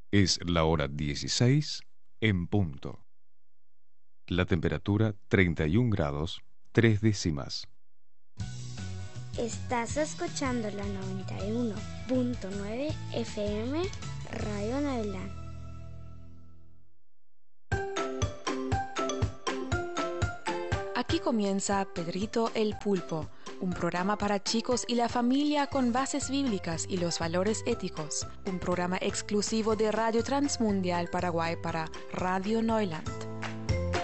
Es la hora 16 en punto. La temperatura 31 grados 3 décimas. Estás escuchando la 91.9 FM Radio Neuland. Aquí comienza Pedrito el Pulpo, un programa para chicos y la familia con bases bíblicas y los valores éticos. Un programa exclusivo de Radio Transmundial Paraguay para Radio Neuland.